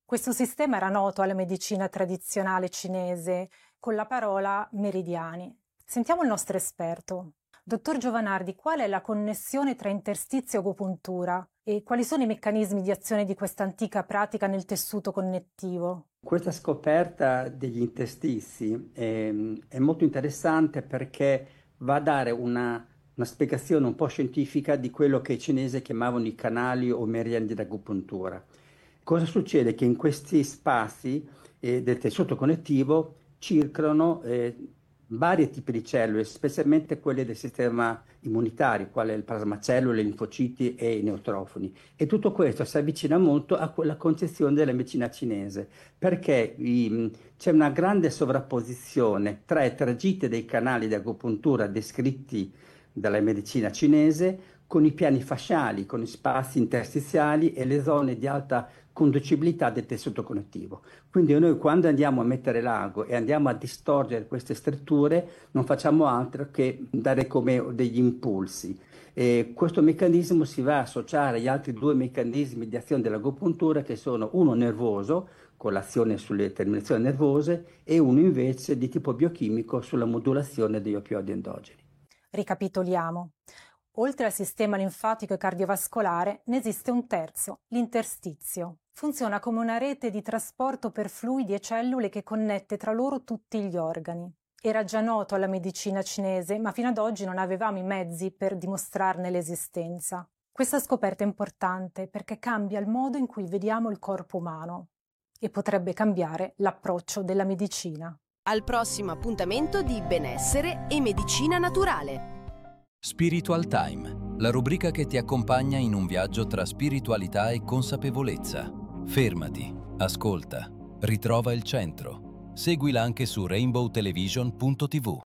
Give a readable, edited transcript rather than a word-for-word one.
Questo sistema era noto alla medicina tradizionale cinese con la parola meridiani. Sentiamo il nostro esperto. Dottor Giovanardi, qual è la connessione tra interstizio e agopuntura e quali sono i meccanismi di azione di questa antica pratica nel tessuto connettivo? Questa scoperta degli interstizi è molto interessante perché va a dare una spiegazione un po' scientifica di quello che i cinesi chiamavano i canali o meridiani dell'agopuntura. Cosa succede? Che in questi spazi del tessuto connettivo circolano vari tipi di cellule, specialmente quelle del sistema immunitario, quale il plasmacellule, i linfociti e i neutrofoni. E tutto questo si avvicina molto a quella concezione della medicina cinese, perché c'è una grande sovrapposizione tra i tragitti dei canali di agopuntura descritti dalla medicina cinese con i piani fasciali, con i spazi interstiziali e le zone di alta conducibilità del tessuto connettivo. Quindi noi quando andiamo a mettere l'ago e andiamo a distorcere queste strutture non facciamo altro che dare come degli impulsi. E questo meccanismo si va a associare agli altri due meccanismi di azione dell'agopuntura che sono uno nervoso, con l'azione sulle terminazioni nervose, e uno invece di tipo biochimico sulla modulazione degli oppioidi endogeni. Ricapitoliamo. Oltre al sistema linfatico e cardiovascolare, ne esiste un terzo, l'interstizio. Funziona come una rete di trasporto per fluidi e cellule che connette tra loro tutti gli organi. Era già noto alla medicina cinese, ma fino ad oggi non avevamo i mezzi per dimostrarne l'esistenza. Questa scoperta è importante perché cambia il modo in cui vediamo il corpo umano e potrebbe cambiare l'approccio della medicina. Al prossimo appuntamento di Benessere e Medicina Naturale. Spiritual Time, la rubrica che ti accompagna in un viaggio tra spiritualità e consapevolezza. Fermati, ascolta, ritrova il centro. Seguila anche su rainbowtelevision.tv.